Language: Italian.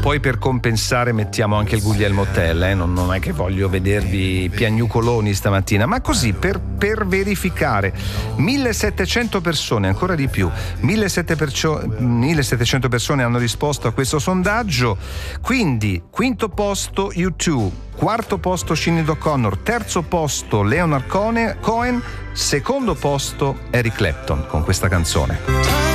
Poi per compensare mettiamo anche il Guglielmo Tell, non è che voglio vedervi piagnucoloni stamattina, ma così per verificare. 1700 persone, ancora di più, 1700 persone hanno risposto a questo sondaggio. Quindi quinto posto U2, quarto posto Sinéad O'Connor, terzo posto Leonard Cohen, secondo posto Eric Clapton con questa canzone.